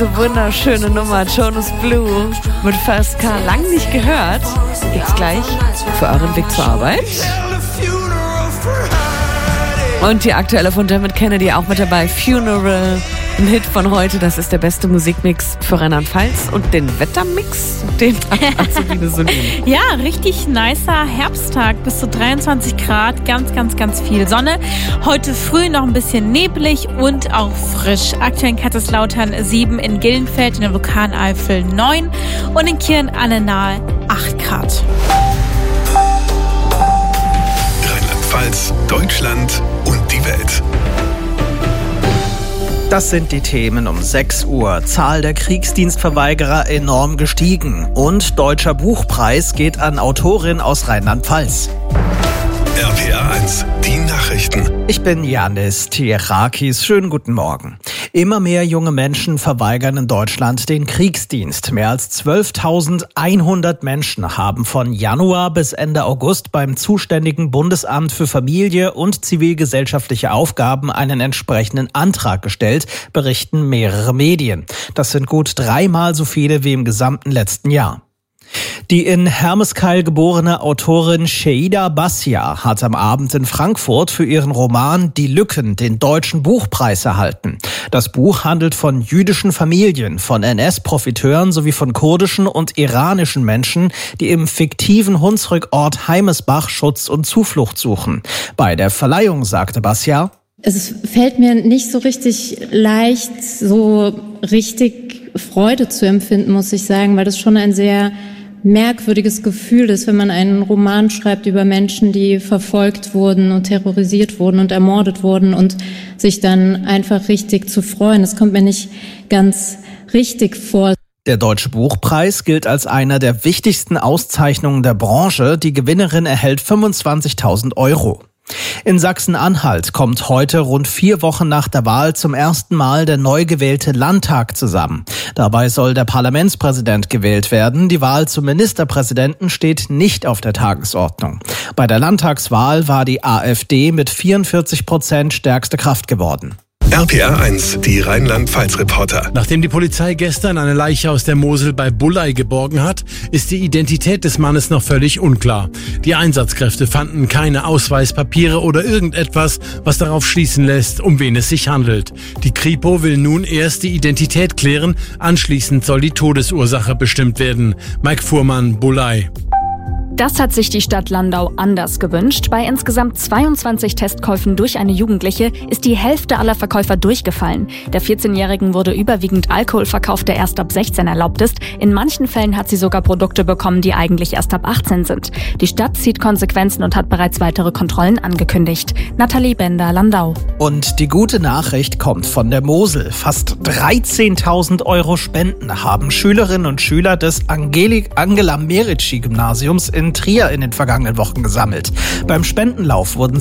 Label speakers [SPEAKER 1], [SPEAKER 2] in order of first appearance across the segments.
[SPEAKER 1] Wunderschöne Nummer, Jonas Blue mit First Car, lang nicht gehört. Gibt's gleich für euren Weg zur Arbeit. Und die aktuelle von Dermot Kennedy auch mit dabei, Funeral, ein Hit von heute. Das ist der beste Musikmix für Rheinland-Pfalz und den Wettermix, den hat Sabine so lieb.
[SPEAKER 2] Ja, richtig nicer Herbsttag, bis zu 23 Grad, ganz, ganz, ganz viel Sonne. Heute früh noch ein bisschen neblig und auch frisch. Aktuell in Kaiserslautern 7, in Gillenfeld, in der Vulkaneifel 9 und in Kirn-Annenal 8 Grad.
[SPEAKER 3] Rheinland-Pfalz, Deutschland und die Welt.
[SPEAKER 4] Das sind die Themen um 6 Uhr. Zahl der Kriegsdienstverweigerer enorm gestiegen. Und Deutscher Buchpreis geht an Autorin aus Rheinland-Pfalz.
[SPEAKER 3] RPA 1, die Nachrichten.
[SPEAKER 4] Ich bin Yannis Tierakis. Schönen guten Morgen. Immer mehr junge Menschen verweigern in Deutschland den Kriegsdienst. Mehr als 12.100 Menschen haben von Januar bis Ende August beim zuständigen Bundesamt für Familie und zivilgesellschaftliche Aufgaben einen entsprechenden Antrag gestellt, berichten mehrere Medien. Das sind gut 3-mal so viele wie im gesamten letzten Jahr. Die in Hermeskeil geborene Autorin Sheida Bassia hat am Abend in Frankfurt für ihren Roman Die Lücken den Deutschen Buchpreis erhalten. Das Buch handelt von jüdischen Familien, von NS-Profiteuren sowie von kurdischen und iranischen Menschen, die im fiktiven Hunsrückort Heimesbach Schutz und Zuflucht suchen. Bei der Verleihung sagte Bassia:
[SPEAKER 5] Es fällt mir nicht so richtig leicht, so richtig Freude zu empfinden, muss ich sagen, weil das schon ein sehr merkwürdiges Gefühl ist, wenn man einen Roman schreibt über Menschen, die verfolgt wurden und terrorisiert wurden und ermordet wurden und sich dann einfach richtig zu freuen. Das kommt mir nicht ganz richtig vor.
[SPEAKER 4] Der Deutsche Buchpreis gilt als einer der wichtigsten Auszeichnungen der Branche. Die Gewinnerin erhält 25.000 Euro. In Sachsen-Anhalt kommt heute, rund 4 Wochen nach der Wahl, zum ersten Mal der neu gewählte Landtag zusammen. Dabei soll der Parlamentspräsident gewählt werden. Die Wahl zum Ministerpräsidenten steht nicht auf der Tagesordnung. Bei der Landtagswahl war die AfD mit 44% stärkste Kraft geworden.
[SPEAKER 3] RPA 1, die Rheinland-Pfalz-Reporter.
[SPEAKER 6] Nachdem die Polizei gestern eine Leiche aus der Mosel bei Bulley geborgen hat, ist die Identität des Mannes noch völlig unklar. Die Einsatzkräfte fanden keine Ausweispapiere oder irgendetwas, was darauf schließen lässt, um wen es sich handelt. Die Kripo will nun erst die Identität klären, anschließend soll die Todesursache bestimmt werden. Mike Fuhrmann, Bulley.
[SPEAKER 7] Das hat sich die Stadt Landau anders gewünscht. Bei insgesamt 22 Testkäufen durch eine Jugendliche ist die Hälfte aller Verkäufer durchgefallen. Der 14-Jährigen wurde überwiegend Alkohol verkauft, der erst ab 16 erlaubt ist. In manchen Fällen hat sie sogar Produkte bekommen, die eigentlich erst ab 18 sind. Die Stadt zieht Konsequenzen und hat bereits weitere Kontrollen angekündigt. Nathalie Bender, Landau.
[SPEAKER 4] Und die gute Nachricht kommt von der Mosel. Fast 13.000 Euro Spenden haben Schülerinnen und Schüler des Angela Merici-Gymnasiums in Trier in den vergangenen Wochen gesammelt. Beim Spendenlauf wurden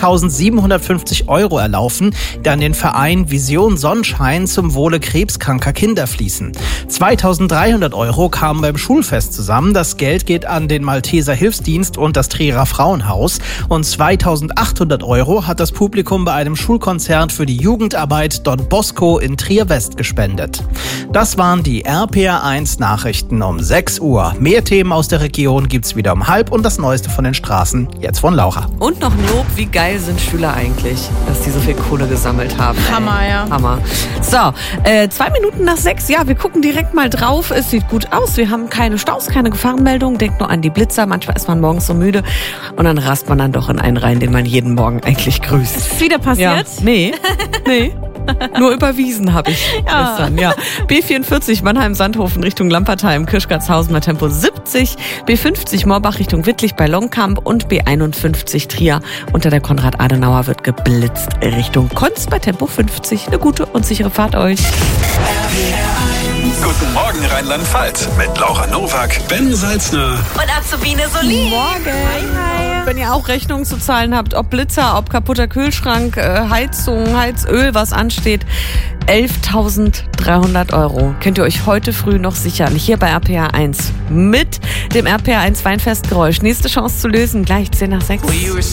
[SPEAKER 4] 7.750 Euro erlaufen, die an den Verein Vision Sonnenschein zum Wohle krebskranker Kinder fließen. 2.300 Euro kamen beim Schulfest zusammen. Das Geld geht an den Malteser Hilfsdienst und das Trierer Frauenhaus. Und 2.800 Euro hat das Publikum bei einem Schulkonzert für die Jugendarbeit Don Bosco in Trier-West gespendet. Das waren die RPA 1 Nachrichten um 6 Uhr. Mehr Themen aus der Region gibt's wieder um 12:30 und das Neueste von den Straßen jetzt von Laura.
[SPEAKER 1] Und noch ein Lob, wie geil sind Schüler eigentlich, dass die so viel Kohle gesammelt haben.
[SPEAKER 2] Hammer, ja.
[SPEAKER 1] Hammer. So, 2 Minuten nach 6. Ja, wir gucken direkt mal drauf. Es sieht gut aus. Wir haben keine Staus, keine Gefahrenmeldungen. Denkt nur an die Blitzer. Manchmal ist man morgens so müde und dann rast man dann doch in einen rein, den man jeden Morgen eigentlich grüßt.
[SPEAKER 2] Ist wieder passiert?
[SPEAKER 1] Ja. Nee. Nur überwiesen habe ich gestern, ja. B44 Mannheim-Sandhofen Richtung Lampertheim, Kirschgatzhausen bei Tempo 70, B50 Morbach Richtung Wittlich bei Longkamp und B51 Trier unter der Konrad-Adenauer wird geblitzt Richtung Konz bei Tempo 50. Eine gute und sichere Fahrt euch.
[SPEAKER 3] Guten Morgen Rheinland-Pfalz mit Laura Nowak, Ben Salzner
[SPEAKER 2] Und Azubine Solin.
[SPEAKER 1] Morgen. Hi. Wenn ihr auch Rechnungen zu zahlen habt, ob Blitzer, ob kaputter Kühlschrank, Heizung, Heizöl, was ansteht, 11.300 Euro könnt ihr euch heute früh noch sichern. Hier bei RPA 1 mit dem RPA 1 Weinfestgeräusch. Nächste Chance zu lösen, gleich 10 nach 6.